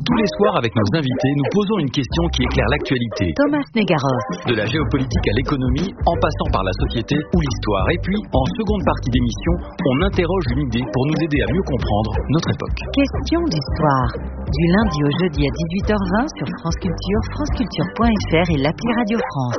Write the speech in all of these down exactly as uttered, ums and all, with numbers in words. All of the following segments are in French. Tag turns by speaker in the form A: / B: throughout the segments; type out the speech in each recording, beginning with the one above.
A: Tous les soirs, avec nos invités, nous posons une question qui éclaire l'actualité.
B: Thomas Negaroff.
A: De la géopolitique à l'économie, en passant par la société ou l'histoire. Et puis, en seconde partie d'émission, on interroge une idée pour nous aider à mieux comprendre notre époque.
B: Question d'histoire. Du lundi au jeudi à dix-huit heures vingt sur France Culture, franceculture point f r et l'appli Radio France.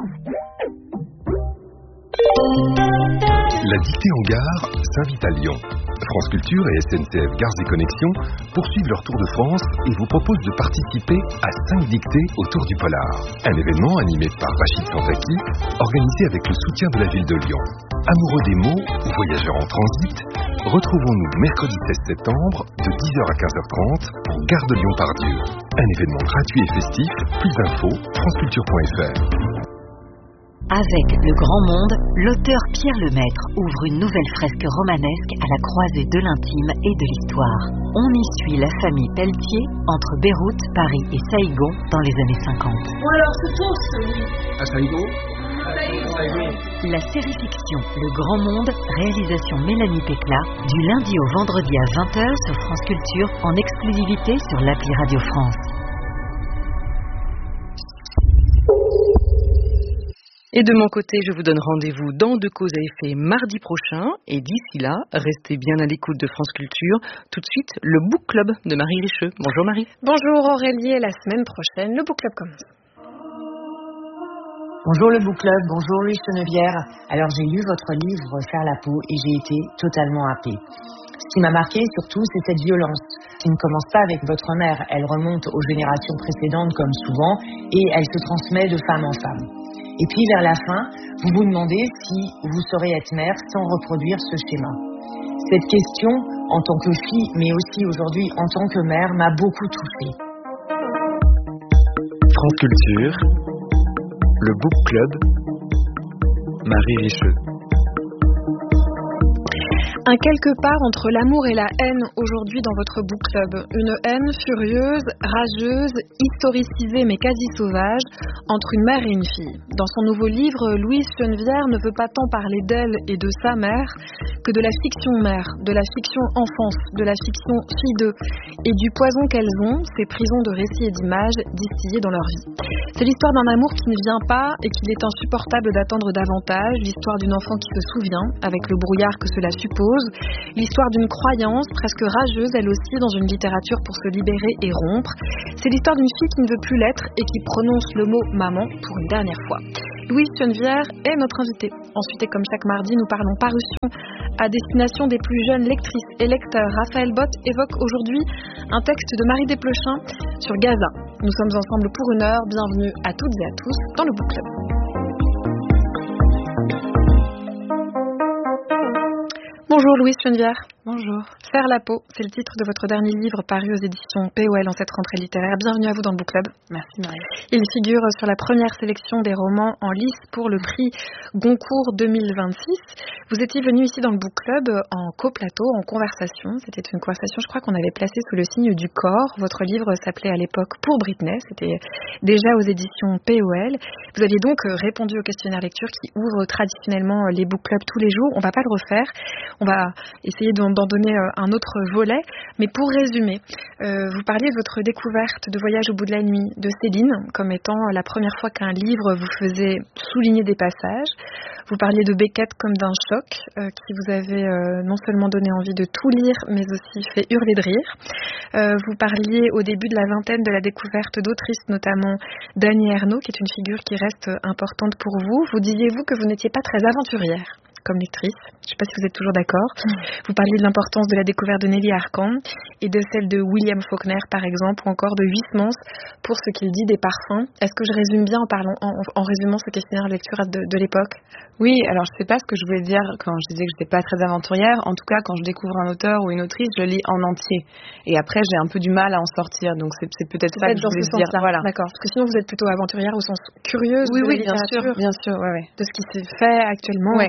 C: La dictée en gare s'invite à Lyon. France Culture et S N C F Gares et Connexions poursuivent leur tour de France et vous proposent de participer à cinq dictées autour du polar. Un événement animé par Rachid Santaki, organisé avec le soutien de la ville de Lyon. Amoureux des mots ou voyageurs en transit, retrouvons-nous mercredi seize septembre de dix heures à quinze heures trente pour Gare de Lyon-Pardieu. Un événement gratuit et festif. Plus d'infos, franceculture point f r.
B: Avec Le Grand Monde, l'auteur Pierre Lemaitre ouvre une nouvelle fresque romanesque à la croisée de l'intime et de l'histoire. On y suit la famille Pelletier entre Beyrouth, Paris et Saïgon dans les années cinquante.
D: Bon alors, c'est tous, oui.
E: À Saïgon.
B: La série fiction Le Grand Monde, réalisation Mélanie Pécla, du lundi au vendredi à vingt heures sur France Culture, en exclusivité sur l'appli Radio France.
F: Et de mon côté, je vous donne rendez-vous dans De Cause à Effet mardi prochain. Et d'ici là, restez bien à l'écoute de France Culture. Tout de suite, le Book Club de Marie Richeux. Bonjour Marie.
G: Bonjour Aurélie, et la semaine prochaine, le Book Club commence.
H: Bonjour le Book Club, bonjour Louise Chenevière. Alors j'ai lu votre livre Faire la peau et j'ai été totalement happée. Ce qui m'a marqué surtout, c'est cette violence qui ne commence pas avec votre mère. Elle remonte aux générations précédentes comme souvent et elle se transmet de femme en femme. Et puis vers la fin, vous vous demandez si vous saurez être mère sans reproduire ce schéma. Cette question, en tant que fille, mais aussi aujourd'hui en tant que mère, m'a beaucoup touchée.
I: France Culture, le Book Club, Marie Richeux.
G: Un quelque part entre l'amour et la haine aujourd'hui dans votre book club. Une haine furieuse, rageuse, historicisée mais quasi sauvage entre une mère et une fille. Dans son nouveau livre, Louise Chenevière ne veut pas tant parler d'elle et de sa mère que de la fiction mère, de la fiction enfance, de la fiction fille d'eux et du poison qu'elles ont, ces prisons de récits et d'images distillées dans leur vie. C'est l'histoire d'un amour qui ne vient pas et qu'il est insupportable d'attendre davantage, l'histoire d'une enfant qui se souvient, avec le brouillard que cela suppose, l'histoire d'une croyance presque rageuse, elle aussi, dans une littérature pour se libérer et rompre. C'est l'histoire d'une fille qui ne veut plus l'être et qui prononce le mot maman pour une dernière fois. Louise Chenevière est notre invitée. Ensuite, et comme chaque mardi, nous parlons parution à destination des plus jeunes lectrices et lecteurs. Raphaël Bott évoque aujourd'hui un texte de Marie Desplechin sur Gaza. Nous sommes ensemble pour une heure. Bienvenue à toutes et à tous dans le Book Club. Bonjour Louise Chenevière.
J: Bonjour.
G: Faire la peau, c'est le titre de votre dernier livre paru aux éditions P O L en cette rentrée littéraire. Bienvenue à vous dans le Book Club.
J: Merci Marie.
G: Il figure sur la première sélection des romans en lice pour le prix Goncourt deux mille vingt-six. Vous étiez venu ici dans le Book Club en coplateau, en conversation. C'était une conversation, je crois qu'on avait placée sous le signe du corps. Votre livre s'appelait à l'époque Pour Britney. C'était déjà aux éditions P O L. Vous aviez donc répondu au questionnaire lecture qui ouvre traditionnellement les Book Clubs tous les jours. On ne va pas le refaire. On va essayer d'en donner un autre volet. Mais pour résumer, euh, vous parliez de votre découverte de Voyage au bout de la nuit de Céline comme étant la première fois qu'un livre vous faisait souligner des passages. Vous parliez de Beckett comme d'un choc euh, qui vous avait euh, non seulement donné envie de tout lire, mais aussi fait hurler de rire. Euh, vous parliez au début de la vingtaine de la découverte d'autrices, notamment d'Annie Ernaux, qui est une figure qui reste importante pour vous. Vous disiez-vous que vous n'étiez pas très aventurière comme lectrice. Je ne sais pas si vous êtes toujours d'accord. Mmh. Vous parliez de l'importance de la découverte de Nelly Arcan et de celle de William Faulkner, par exemple, ou encore de Huysmans pour ce qu'il dit des parfums. Est-ce que je résume bien en, parlant, en, en résumant ce questionnaire de lecture de, de l'époque ?
J: Oui, alors je ne sais pas ce que je voulais dire quand je disais que je n'étais pas très aventurière. En tout cas, quand je découvre un auteur ou une autrice, je le lis en entier. Et après, j'ai un peu du mal à en sortir. Donc c'est, c'est peut-être ça que je voulais dire.
G: Voilà. D'accord. Parce que sinon, vous êtes plutôt aventurière au sens curieuse
J: oui,
G: de
J: oui,
G: la
J: bien sûr, bien sûr, ouais, ouais.
G: de ce qui s'est fait actuellement, ouais. de ce qui s'est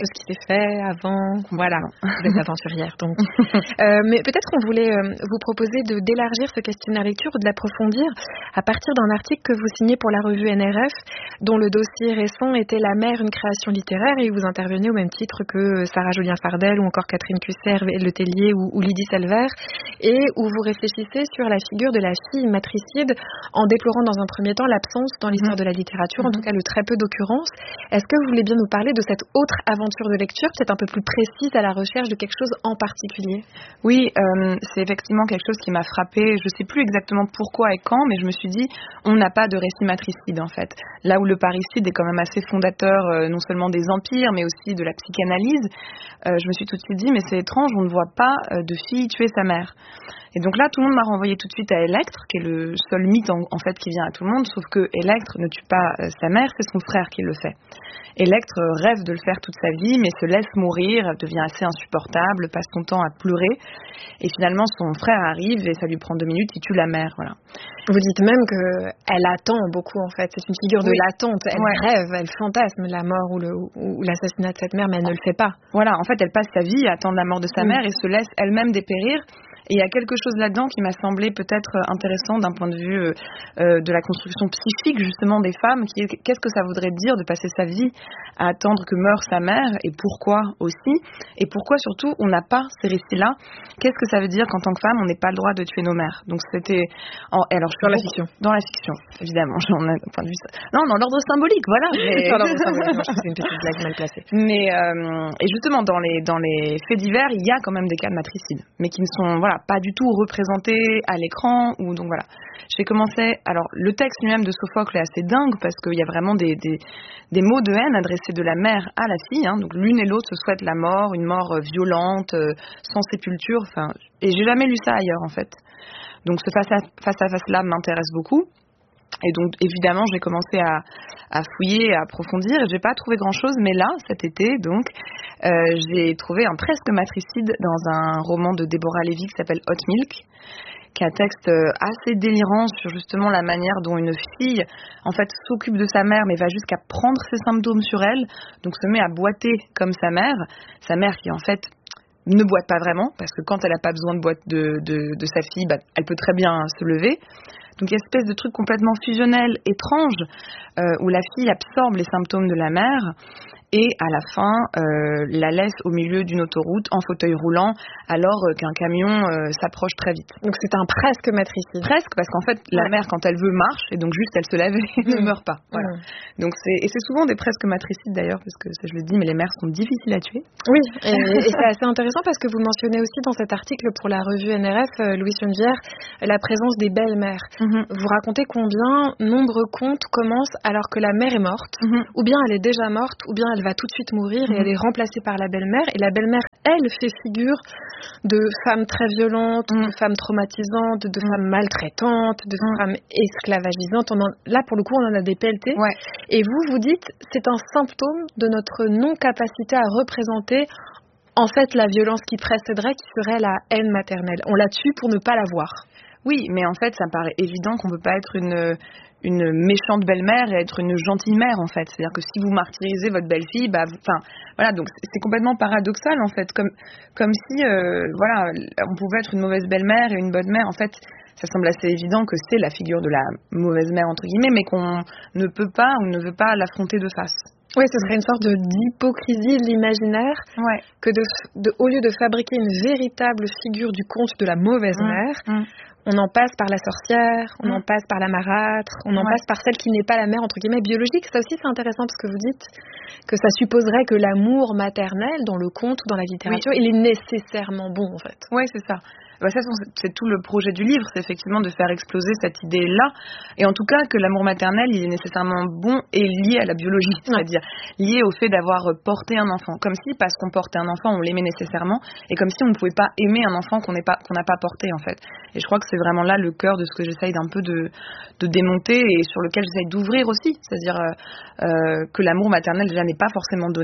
G: fait avant. Voilà, vous êtes aventurière donc. euh, mais peut-être qu'on voulait euh, vous proposer de d'élargir ce questionnaire lecture ou de l'approfondir à partir d'un article que vous signez pour la revue N R F, dont le dossier récent était La mer, une création littéraire, et vous intervenez au même titre que Sarah Julien-Fardel ou encore Catherine Cusser, Le Tellier ou, ou Lydie Salvert, et où vous réfléchissez sur la figure de la fille matricide en déplorant dans un premier temps l'absence dans l'histoire mmh. de la littérature, mmh. en tout cas le très peu d'occurrences. Est-ce que vous voulez bien nous parler de cette autre aventure de lecture, peut-être un peu plus précise à la recherche de quelque chose en particulier?
J: Oui, euh, c'est effectivement quelque chose qui m'a frappée. Je ne sais plus exactement pourquoi et quand, mais je me suis dit, on n'a pas de récit matricide en fait. Là où le parricide est quand même assez fondateur euh, non seulement des empires, mais aussi de la psychanalyse, euh, je me suis tout de suite dit, mais c'est étrange, on ne voit pas euh, de fille tuer sa mère. Et donc là, tout le monde m'a renvoyé tout de suite à Électre, qui est le seul mythe en, en fait qui vient à tout le monde, sauf que Électre ne tue pas euh, sa mère, c'est son frère qui le fait. Électre rêve de le faire toute sa vie, mais se laisse mourir, devient assez insupportable, passe son temps à pleurer, et finalement son frère arrive et ça lui prend deux minutes, il tue la mère, voilà.
G: Vous dites même qu'elle attend beaucoup en fait, c'est une figure de oui. l'attente, elle ouais. rêve, elle fantasme la mort ou, le, ou l'assassinat de cette mère, mais elle ne le fait pas.
J: Voilà, en fait elle passe sa vie à attendre la mort de sa oui. mère et se laisse elle-même dépérir. Et il y a quelque chose là-dedans qui m'a semblé peut-être intéressant d'un point de vue euh, euh, de la construction psychique justement des femmes. Qui est, qu'est-ce que ça voudrait dire de passer sa vie à attendre que meure sa mère et pourquoi aussi? Et pourquoi surtout on n'a pas ces récits-là? Qu'est-ce que ça veut dire qu'en tant que femme on n'ait pas le droit de tuer nos mères? Donc c'était... En, alors,
G: dans la fiction.
J: Dans la fiction, évidemment. J'en ai, point de vue, non, dans l'ordre symbolique, voilà. Mais...
G: dans l'ordre symbolique, c'est une petite blague mal placée.
J: Mais, euh, et justement, dans les, dans les faits divers, il y a quand même des cas de matricide, mais qui ne sont voilà, pas du tout représentés à l'écran. Ou, donc voilà. J'ai commencé... Alors, le texte lui-même de Sophocle est assez dingue, parce qu'il y a vraiment des, des, des mots de haine adressés de la mère à la fille. Hein, donc l'une et l'autre se souhaitent la mort, une mort violente, euh, sans sépulture. Enfin, et j'ai jamais lu ça ailleurs, en fait. Donc ce face à face, à face là m'intéresse beaucoup. Et donc évidemment j'ai commencé à, à fouiller, à approfondir. Et j'ai pas trouvé grand chose, mais là cet été donc euh, j'ai trouvé un presque matricide dans un roman de Deborah Levy qui s'appelle Hot Milk, qui est un texte assez délirant sur justement la manière dont une fille en fait s'occupe de sa mère, mais va jusqu'à prendre ses symptômes sur elle, donc se met à boiter comme sa mère, sa mère qui en fait ne boite pas vraiment, parce que quand elle n'a pas besoin de boîte de, de, de sa fille, bah, elle peut très bien se lever. Donc il y a une espèce de truc complètement fusionnel, étrange, euh, où la fille absorbe les symptômes de la mère et à la fin euh, la laisse au milieu d'une autoroute en fauteuil roulant alors euh, qu'un camion euh, s'approche très vite.
G: Donc c'est un presque matricide.
J: Presque, parce qu'en fait la ouais. mère quand elle veut marche et donc juste elle se lève et mmh. ne meurt pas. Voilà. Mmh. Donc c'est et c'est souvent des presque matricides d'ailleurs, parce que ça, je le dis, mais les mères sont difficiles à tuer.
G: Oui, et, et c'est assez intéressant parce que vous mentionnez aussi dans cet article pour la revue N R F, euh, Louise Chenevière, la présence des belles-mères. Mmh. Vous racontez combien nombreux contes commencent alors que la mère est morte, mmh. ou bien elle est déjà morte, ou bien elle va tout de suite mourir et mmh. elle est remplacée par la belle-mère, et la belle-mère, elle, fait figure de femme très violente, mmh. de femme traumatisante, de mmh. femme maltraitante, de mmh. femme esclavagisante. On en, là, pour le coup, on en a des pelletés.
J: Ouais.
G: Et vous, vous dites, c'est un symptôme de notre non-capacité à représenter en fait la violence qui précéderait, qui serait la haine maternelle. On la tue pour ne pas la voir.
J: Oui, mais en fait, ça me paraît évident qu'on ne peut pas être une... une méchante belle-mère et être une gentille mère en fait, c'est-à-dire que si vous martyrisez votre belle-fille, bah, enfin voilà, donc c'est complètement paradoxal en fait, comme comme si euh, voilà, on pouvait être une mauvaise belle-mère et une bonne mère. En fait, ça semble assez évident que c'est la figure de la mauvaise mère entre guillemets, mais qu'on ne peut pas ou ne veut pas l'affronter de face.
G: Oui, ce serait une sorte de, d'hypocrisie de l'imaginaire,
J: ouais.
G: que de, de, au lieu de fabriquer une véritable figure du conte de la mauvaise mmh, mère, mmh. on en passe par la sorcière, on mmh. en passe par la marâtre, on en ouais. passe par celle qui n'est pas la mère, entre guillemets, biologique. Ça aussi, c'est intéressant parce que vous dites que ça supposerait que l'amour maternel, dans le conte ou dans la littérature, oui. il est nécessairement bon, en fait.
J: Oui, c'est ça. Bah ça, c'est tout le projet du livre, c'est effectivement de faire exploser cette idée-là, et en tout cas que l'amour maternel, il est nécessairement bon et lié à la biologie, ouais. c'est-à-dire lié au fait d'avoir porté un enfant, comme si parce qu'on portait un enfant, on l'aimait nécessairement, et comme si on ne pouvait pas aimer un enfant qu'on n'est pas, qu'on n'a pas porté en fait. Et je crois que c'est vraiment là le cœur de ce que j'essaye d'un peu de, de démonter et sur lequel j'essaye d'ouvrir aussi, c'est-à-dire euh, euh, que l'amour maternel déjà n'est pas forcément donné,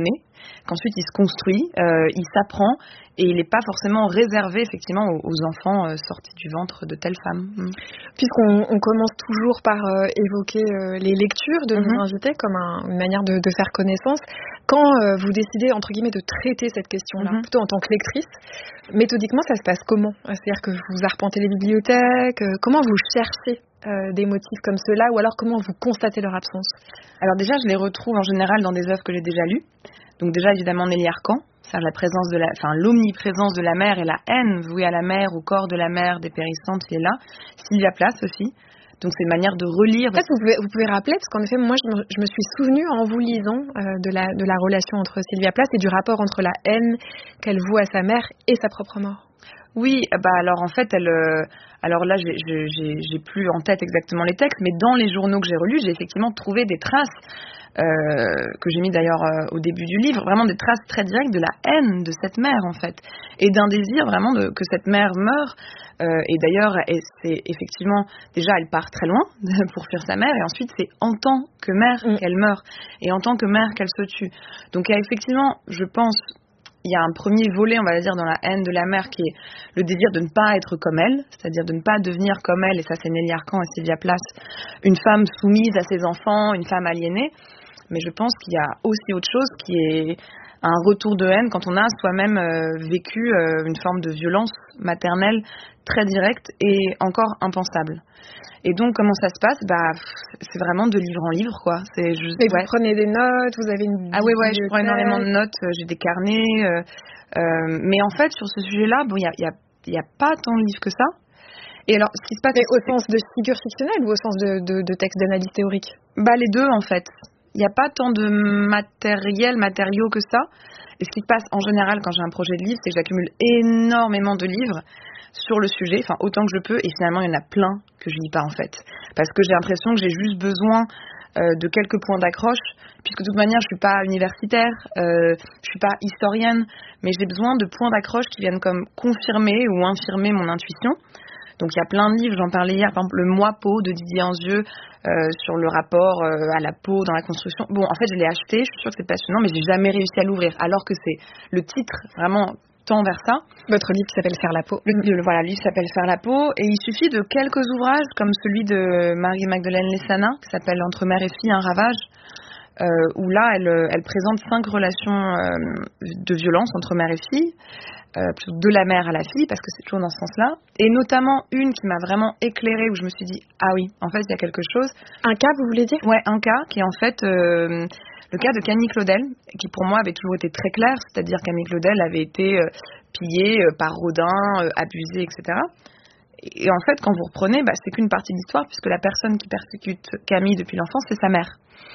J: qu'ensuite il se construit, euh, il s'apprend, et il n'est pas forcément réservé effectivement aux, aux enfants euh, sortis du ventre de telle femme. Mmh.
G: Puisqu'on on commence toujours par euh, évoquer euh, les lectures de mmh. nos invités comme un, une manière de, de faire connaissance, quand euh, vous décidez entre guillemets de traiter cette question-là, mmh. plutôt en tant que lectrice, méthodiquement ça se passe comment? C'est-à-dire que vous arpentez les bibliothèques, euh, comment vous cherchez Euh, des motifs comme ceux-là, ou alors comment vous constatez leur absence?
J: Alors déjà, je les retrouve en général dans des œuvres que j'ai déjà lues. Donc déjà, évidemment, Nelly Arcan, c'est-à-dire la présence de la, enfin l'omniprésence de la mer et la haine vouée à la mer, au corps de la mer dépérissante, il est là. Sylvia Plath aussi. Donc c'est une manière de relire.
G: Peut-être vous pouvez, vous pouvez rappeler, parce qu'en effet, moi, je me, je me suis souvenue en vous lisant euh, de, la, de la relation entre Sylvia Plath et du rapport entre la haine qu'elle voue à sa mère et sa propre mort.
J: Oui, bah alors en fait, elle, euh, alors là, j'ai, j'ai, j'ai plus en tête exactement les textes, mais dans les journaux que j'ai relus, j'ai effectivement trouvé des traces euh, que j'ai mis d'ailleurs euh, au début du livre, vraiment des traces très directes de la haine de cette mère en fait, et d'un désir vraiment de, que cette mère meure. Euh, et d'ailleurs, et c'est effectivement déjà, elle part très loin pour fuir sa mère, et ensuite c'est en tant que mère mmh. qu'elle meurt, et en tant que mère qu'elle se tue. Donc il y a effectivement, je pense. Il y a un premier volet, on va dire, dans la haine de la mère qui est le désir de ne pas être comme elle, c'est-à-dire de ne pas devenir comme elle, et ça c'est Nelly Arcan et Sylvia Plath, une femme soumise à ses enfants, une femme aliénée. Mais je pense qu'il y a aussi autre chose qui est un retour de haine quand on a soi-même euh, vécu euh, une forme de violence maternelle très directe et encore impensable. Et donc, comment ça se passe? Bah, c'est vraiment de livre en livre, quoi. C'est juste,
G: Et
J: ouais.
G: Vous prenez des notes, vous avez une...
J: Ah ouais, ouais, je prends énormément de notes, j'ai des carnets. Euh, euh, mais en fait, sur ce sujet-là, bon, il y a, y, a, y a pas tant de livres que ça. Et alors, ce qui se passe...
G: Mais au sens de figure fictionnelle ou au sens de, de, de texte d'analyse théorique?
J: Bah, les deux, en fait. Il n'y a pas tant de matériel, matériaux que ça. Et ce qui se passe en général quand j'ai un projet de livre, c'est que j'accumule énormément de livres sur le sujet, enfin autant que je peux, et finalement il y en a plein que je lis pas en fait, parce que j'ai l'impression que j'ai juste besoin euh, de quelques points d'accroche, puisque de toute manière je suis pas universitaire, euh, je suis pas historienne, mais j'ai besoin de points d'accroche qui viennent comme confirmer ou infirmer mon intuition. Donc il y a plein de livres, j'en parlais hier, par exemple le Moi peau de Didier Anzieux euh, sur le rapport euh, à la peau dans la construction. Bon, en fait je l'ai acheté, je suis sûre que c'est passionnant, mais j'ai jamais réussi à l'ouvrir, alors que c'est le titre vraiment tend vers ça.
G: Votre livre qui s'appelle Faire la peau.
J: Le, le, voilà, le livre s'appelle Faire la peau, et il suffit de quelques ouvrages comme celui de Marie-Magdeleine Lessana qui s'appelle Entre mère et fille, un ravage, euh, où là elle, elle présente cinq relations euh, de violence entre mère et fille, euh, de la mère à la fille, parce que c'est toujours dans ce sens-là, et notamment une qui m'a vraiment éclairée, où je me suis dit ah oui, en fait il y a quelque chose.
G: Un cas, vous voulez dire?
J: Ouais, un cas qui est en fait euh, le cas de Camille Claudel, qui pour moi avait toujours été très clair, c'est-à-dire Camille Claudel avait été euh, pillée euh, par Rodin, euh, abusée, et cetera. Et, et en fait, quand vous reprenez, bah, c'est qu'une partie de l'histoire, puisque la personne qui persécute Camille depuis l'enfance, c'est sa mère.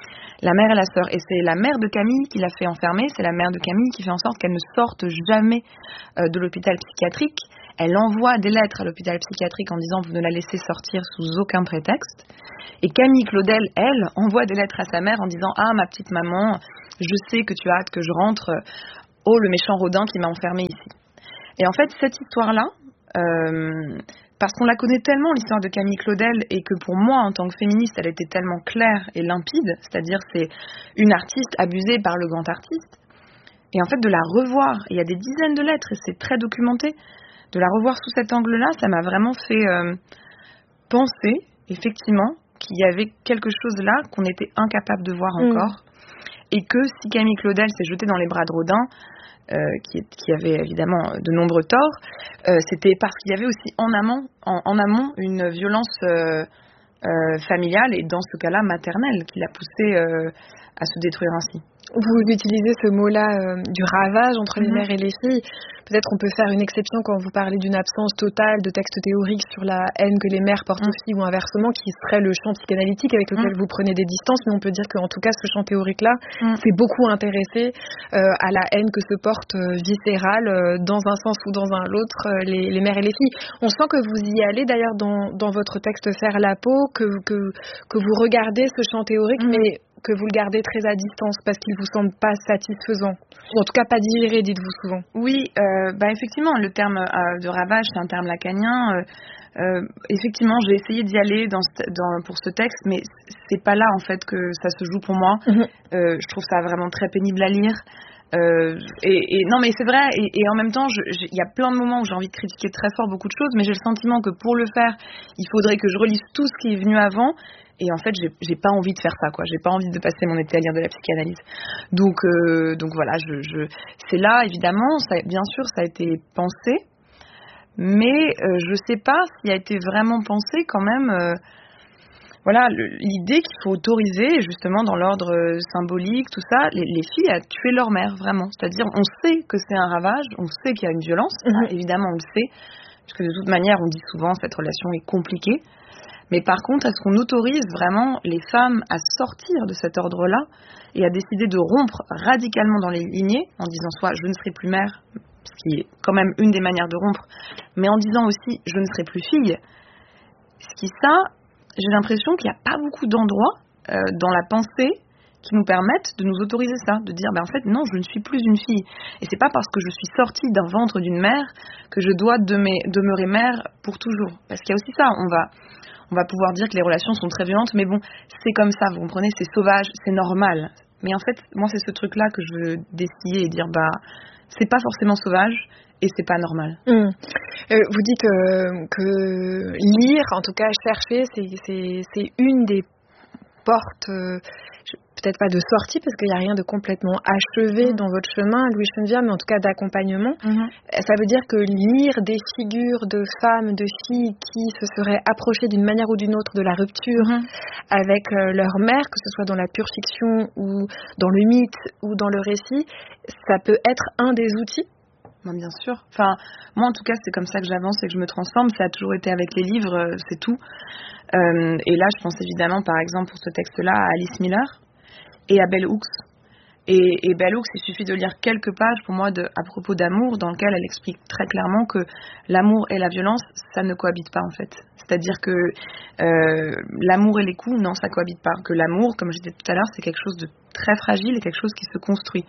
J: La mère et la sœur. Et c'est la mère de Camille qui l'a fait enfermer, c'est la mère de Camille qui fait en sorte qu'elle ne sorte jamais euh, de l'hôpital psychiatrique. Elle envoie des lettres à l'hôpital psychiatrique en disant « vous ne la laissez sortir sous aucun prétexte ». Et Camille Claudel, elle, envoie des lettres à sa mère en disant « ah, ma petite maman, je sais que tu as hâte que je rentre. Oh, le méchant Rodin qui m'a enfermée ici ». Et en fait, cette histoire-là, euh, parce qu'on la connaît tellement, l'histoire de Camille Claudel, et que pour moi, en tant que féministe, elle était tellement claire et limpide, c'est-à-dire c'est une artiste abusée par le grand artiste. Et en fait, de la revoir, il y a des dizaines de lettres, et c'est très documenté, de la revoir sous cet angle-là, ça m'a vraiment fait euh, penser, effectivement, qu'il y avait quelque chose là qu'on était incapable de voir encore. Mmh. Et que si Camille Claudel s'est jetée dans les bras de Rodin, euh, qui, qui avait évidemment de nombreux torts, euh, c'était parce qu'il y avait aussi en amont, en, en amont une violence euh, euh, familiale, et dans ce cas-là maternelle, qui l'a poussée euh, à se détruire ainsi.
G: Vous utilisez ce mot-là euh, du ravage entre les mmh. mères et les filles. Peut-être on peut faire une exception quand vous parlez d'une absence totale de texte théorique sur la haine que les mères portent mmh. aux filles, ou inversement, qui serait le champ psychanalytique avec lequel mmh. vous prenez des distances. Mais on peut dire qu'en tout cas, ce champ théorique-là mmh. s'est beaucoup intéressé euh, à la haine que se portent euh, viscérale, euh, dans un sens ou dans un autre, euh, les, les mères et les filles. On sent que vous y allez d'ailleurs dans, dans votre texte Faire la peau, que, que, que vous regardez ce champ théorique, mmh. mais que vous le gardez très à distance parce qu'il vous semble pas satisfaisant, ou en tout cas pas digéré, dites-vous souvent.
J: Oui, euh, bah effectivement, le terme euh, de ravage, c'est un terme lacanien. Euh, euh, effectivement, j'ai essayé d'y aller dans, dans, pour ce texte, mais c'est pas là en fait que ça se joue pour moi. Mm-hmm. Euh, je trouve ça vraiment très pénible à lire. Euh, et, et non mais c'est vrai et, et en même temps il y a plein de moments où j'ai envie de critiquer très fort beaucoup de choses, mais j'ai le sentiment que pour le faire il faudrait que je relise tout ce qui est venu avant, et en fait j'ai, j'ai pas envie de faire ça quoi, j'ai pas envie de passer mon été à lire de la psychanalyse, donc euh, donc voilà je, je c'est là évidemment ça, bien sûr ça a été pensé, mais euh, je sais pas s'il a été vraiment pensé quand même. euh, Voilà, le, l'idée qu'il faut autoriser, justement, dans l'ordre euh, symbolique, tout ça, les, les filles à tuer leur mère, vraiment. C'est-à-dire, on sait que c'est un ravage, on sait qu'il y a une violence, mm-hmm. ça, évidemment, on le sait, parce que de toute manière, on dit souvent cette relation est compliquée. Mais par contre, est-ce qu'on autorise vraiment les femmes à sortir de cet ordre-là et à décider de rompre radicalement dans les lignées, en disant soit je ne serai plus mère, ce qui est quand même une des manières de rompre, mais en disant aussi je ne serai plus fille, ce qui, ça... J'ai l'impression qu'il n'y a pas beaucoup d'endroits euh, dans la pensée qui nous permettent de nous autoriser ça, de dire ben en fait non, je ne suis plus une fille, et c'est pas parce que je suis sortie d'un ventre d'une mère que je dois demer, demeurer mère pour toujours, parce qu'il y a aussi ça, on va on va pouvoir dire que les relations sont très violentes, mais bon, c'est comme ça, vous comprenez, c'est sauvage, c'est normal, mais en fait moi c'est ce truc là que je veux dessiller et dire bah c'est pas forcément sauvage et c'est pas normal.
G: Mmh. Euh, vous dites euh, que lire, en tout cas chercher, c'est, c'est, c'est une des portes, euh, peut-être pas de sortie, parce qu'il n'y a rien de complètement achevé mmh. dans votre chemin, Louise Chenevière, mais en tout cas d'accompagnement. Mmh. Ça veut dire que lire des figures de femmes, de filles qui se seraient approchées d'une manière ou d'une autre de la rupture mmh. avec euh, leur mère, que ce soit dans la pure fiction ou dans le mythe ou dans le récit, ça peut être un des outils.
J: Bien sûr. Enfin, moi en tout cas c'est comme ça que j'avance et que je me transforme. Ça a toujours été avec les livres, euh, c'est tout. Euh, et là je pense évidemment par exemple pour ce texte-là à Alice Miller et à Bell Hooks. Et, et Bell Hooks, il suffit de lire quelques pages pour moi de, à propos d'amour, dans lequel elle explique très clairement que l'amour et la violence, ça ne cohabite pas en fait. C'est-à-dire que euh, l'amour et les coups, non, ça cohabite pas. Que l'amour, comme je disais tout à l'heure, c'est quelque chose de très fragile et quelque chose qui se construit.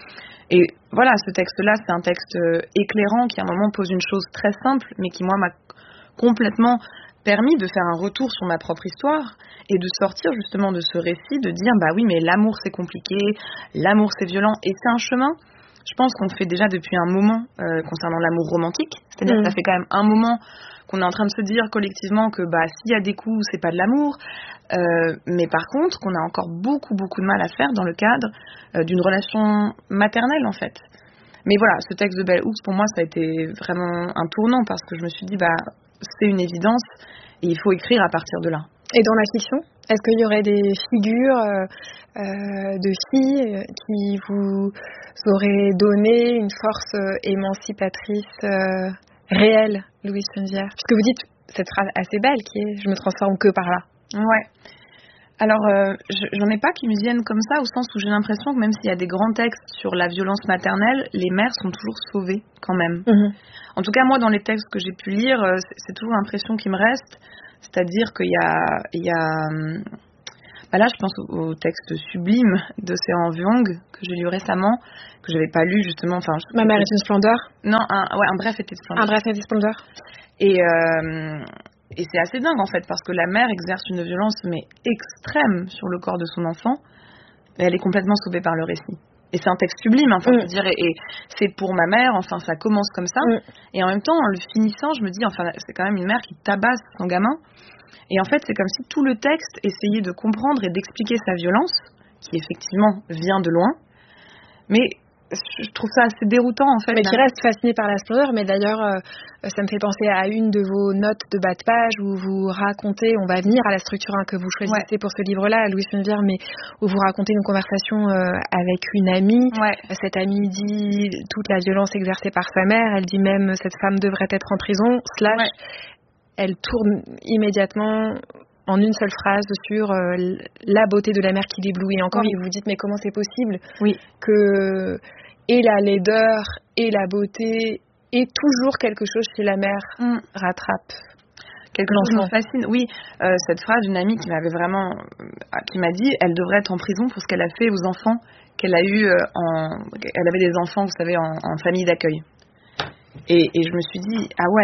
J: Et voilà, ce texte-là, c'est un texte éclairant qui à un moment pose une chose très simple, mais qui moi m'a complètement permis de faire un retour sur ma propre histoire et de sortir justement de ce récit, de dire bah oui mais l'amour c'est compliqué, l'amour c'est violent, et c'est un chemin, je pense qu'on fait déjà depuis un moment euh, concernant l'amour romantique, c'est-à-dire mmh. que ça fait quand même un moment qu'on est en train de se dire collectivement que bah s'il y a des coups c'est pas de l'amour, euh, mais par contre qu'on a encore beaucoup beaucoup de mal à faire dans le cadre euh, d'une relation maternelle en fait. Mais voilà, ce texte de Bell Hooks pour moi ça a été vraiment un tournant parce que je me suis dit bah c'est une évidence et il faut écrire à partir de là.
G: Et dans la fiction, est-ce qu'il y aurait des figures euh, euh, de filles qui vous auraient donné une force euh, émancipatrice euh, réelle, Louise Chenevière ? Puisque vous dites cette phrase assez belle qui est « je me transforme que par là ».
J: Ouais. Alors, euh, je, j'en ai pas qui me viennent comme ça, au sens où j'ai l'impression que même s'il y a des grands textes sur la violence maternelle, les mères sont toujours sauvées quand même. Mmh. En tout cas, moi, dans les textes que j'ai pu lire, c'est, c'est toujours l'impression qui me reste. C'est-à-dire qu'il y a... Il y a bah là, je pense au, au texte sublime d'Océan Vuong, que j'ai lu récemment, que j'avais pas lu justement... Enfin, je,
G: Ma mère est une splendeur.
J: Non, un, ouais, un bref été de splendeur.
G: Un bref été de splendeur.
J: Et... Euh, Et c'est assez dingue en fait, parce que la mère exerce une violence mais extrême sur le corps de son enfant, et elle est complètement sauvée par le récit. Et c'est un texte sublime, enfin, mm. je veux dire, et, et c'est pour ma mère, enfin ça commence comme ça, mm. et en même temps en le finissant, je me dis, enfin c'est quand même une mère qui tabasse son gamin, et en fait c'est comme si tout le texte essayait de comprendre et d'expliquer sa violence, qui effectivement vient de loin, mais je trouve ça assez déroutant en fait.
G: Mais qui reste fasciné par la splendeur, mais d'ailleurs euh, ça me fait penser à une de vos notes de bas de page où vous racontez, on va venir à la structure hein, que vous choisissez ouais. pour ce livre-là, Louise Chenevière, mais où vous racontez une conversation euh, avec une amie.
J: Ouais.
G: Cette amie dit toute la violence exercée par sa mère, elle dit même cette femme devrait être en prison, slash, ouais. elle tourne immédiatement en une seule phrase sur euh, la beauté de la mère qui l'éblouit. Et encore, oui. et vous dites, mais comment c'est possible
J: oui.
G: que et la laideur et la beauté et toujours quelque chose chez la mère mm. rattrape
J: quelque chose qui me fascine. Oui, euh, cette phrase d'une amie qui m'avait vraiment, euh, qui m'a dit, elle devrait être en prison pour ce qu'elle a fait aux enfants qu'elle a eu euh, en, elle avait des enfants, vous savez, en, en famille d'accueil. Et, et je me suis dit, ah ouais,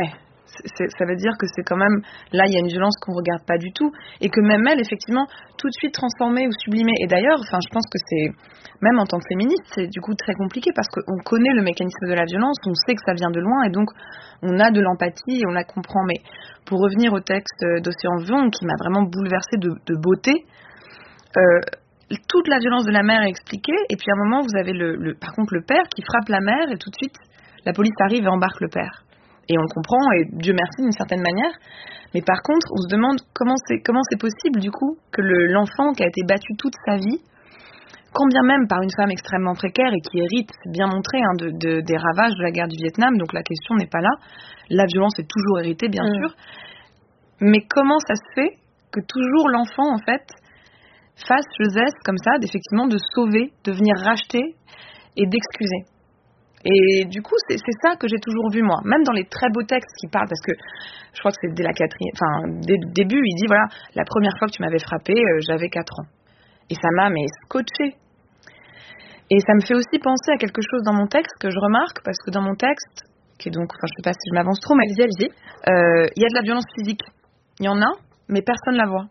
J: C'est, ça veut dire que c'est quand même, là il y a une violence qu'on regarde pas du tout et que même elle effectivement tout de suite transformée ou sublimée. Et d'ailleurs, enfin je pense que c'est, même en tant que féministe, c'est du coup très compliqué parce qu'on connaît le mécanisme de la violence, on sait que ça vient de loin et donc on a de l'empathie et on la comprend. Mais pour revenir au texte d'Océan Vuong qui m'a vraiment bouleversée de, de beauté, euh, toute la violence de la mère est expliquée et puis à un moment vous avez le, le, par contre le père qui frappe la mère et tout de suite la police arrive et embarque le père. Et on le comprend, et Dieu merci d'une certaine manière. Mais par contre, on se demande comment c'est, comment c'est possible, du coup, que le, l'enfant qui a été battu toute sa vie, combien même par une femme extrêmement précaire et qui hérite, c'est bien montré, hein, de, de, des ravages de la guerre du Vietnam, donc la question n'est pas là. La violence est toujours héritée, bien mmh. sûr. Mais comment ça se fait que toujours l'enfant, en fait, fasse le geste comme ça, d'effectivement, de sauver, de venir racheter et d'excuser. Et du coup, c'est, c'est ça que j'ai toujours vu, moi. Même dans les très beaux textes qui parlent, parce que je crois que c'est dès la quatrième, enfin, dès le début, il dit, voilà, la première fois que tu m'avais frappé, euh, j'avais quatre ans. Et ça m'a, mais, scotché. Et ça me fait aussi penser à quelque chose dans mon texte que je remarque, parce que dans mon texte, qui est donc, enfin, je sais pas si je m'avance trop, mais
G: allez-y, allez-y.
J: Euh, il y a de la violence physique. Il y en a, mais personne la voit.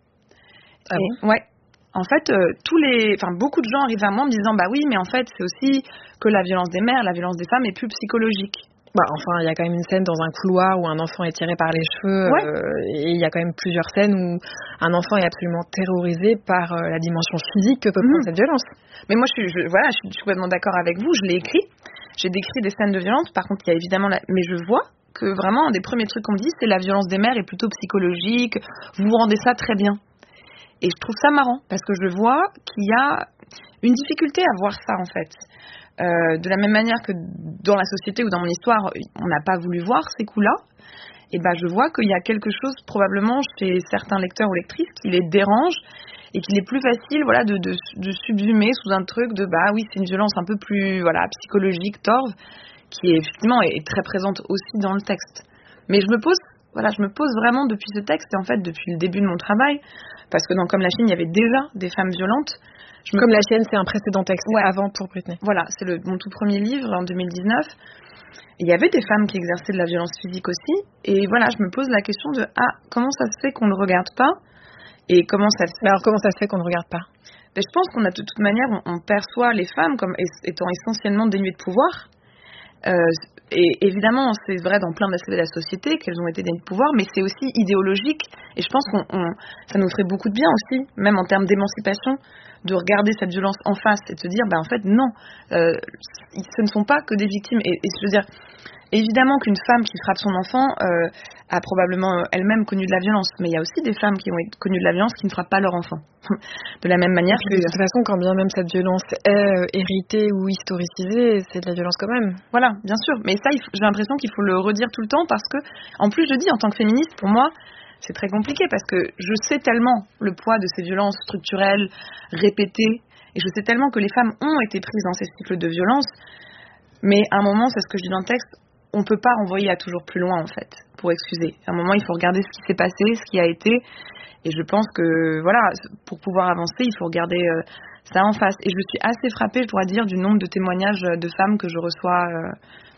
G: Ah
J: et,
G: bon?
J: Ouais. En fait, euh, tous les, enfin beaucoup de gens arrivent à moi en me disant bah oui, mais en fait c'est aussi que la violence des mères, la violence des femmes est plus psychologique.
G: Bah enfin, il y a quand même une scène dans un couloir où un enfant est tiré par les cheveux,
J: ouais.
G: euh, et il y a quand même plusieurs scènes où un enfant est absolument terrorisé par euh, la dimension physique que peut prendre mmh. cette violence.
J: Mais moi, je suis, je, voilà, je suis, je suis complètement d'accord avec vous. Je l'ai écrit, j'ai décrit des scènes de violence. Par contre, il y a évidemment, la... mais je vois que vraiment un des premiers trucs qu'on me dit, c'est la violence des mères est plutôt psychologique. Vous vous rendez ça très bien. Et je trouve ça marrant, parce que je vois qu'il y a une difficulté à voir ça, en fait. Euh, de la même manière que dans la société ou dans mon histoire, on n'a pas voulu voir ces coups-là, et ben je vois qu'il y a quelque chose, probablement, chez certains lecteurs ou lectrices, qui les dérange, et qu'il est plus facile, voilà, de, de, de subsumer sous un truc de, bah oui, c'est une violence un peu plus, voilà, psychologique, torve, qui est, effectivement, est, est très présente aussi dans le texte. Mais je me pose... Voilà, je me pose vraiment depuis ce texte, et en fait depuis le début de mon travail, parce que dans Comme la chienne, il y avait déjà des femmes violentes.
G: Je Comme me... la chienne, c'est un précédent texte,
J: ouais.
G: avant pour Britney.
J: Voilà, c'est le, mon tout premier livre en deux mille dix-neuf. Il y avait des femmes qui exerçaient de la violence physique aussi, et voilà, je me pose la question de ah, comment ça se fait qu'on ne regarde pas, et comment ça se fait...
G: Alors comment ça se fait qu'on ne regarde pas?
J: Ben, je pense qu'on a de toute manière, on, on perçoit les femmes comme étant essentiellement dénuées de pouvoir. Euh, et évidemment, c'est vrai dans plein d'aspects de la société qu'elles ont été dénuées de pouvoir, mais c'est aussi idéologique. Et je pense qu'on, on, ça nous ferait beaucoup de bien aussi, même en termes d'émancipation, de regarder cette violence en face et de se dire, ben en fait non, euh, ce ne sont pas que des victimes. Et, et je veux dire, évidemment qu'une femme qui frappe son enfant euh, a probablement elle-même connu de la violence, mais il y a aussi des femmes qui ont connu de la violence qui ne frappent pas leur enfant. De la même manière que...
G: De toute façon, quand bien même cette violence est euh, héritée ou historicisée, c'est de la violence quand même.
J: Voilà, bien sûr. Mais ça, il faut, j'ai l'impression qu'il faut le redire tout le temps parce que, en plus, je dis, en tant que féministe, pour moi, c'est très compliqué parce que je sais tellement le poids de ces violences structurelles, répétées, et je sais tellement que les femmes ont été prises dans ces cycles de violence, mais à un moment, c'est ce que je dis dans le texte, on ne peut pas renvoyer à toujours plus loin, en fait, pour excuser. À un moment, il faut regarder ce qui s'est passé, ce qui a été, et je pense que, voilà, pour pouvoir avancer, il faut regarder euh, ça en face. Et je suis assez frappée, je dois dire, du nombre de témoignages de femmes que je reçois euh,